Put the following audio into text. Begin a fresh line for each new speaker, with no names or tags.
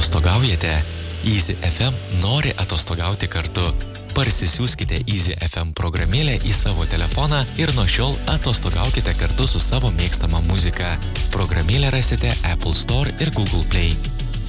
Atostogaujate? Easy FM nori atostogauti kartu. Parsisiųskite Easy FM programėlę į savo telefoną ir nuo šiol atostogaukite kartu su savo mėgstama muzika. Programėlę rasite Apple Store ir Google Play.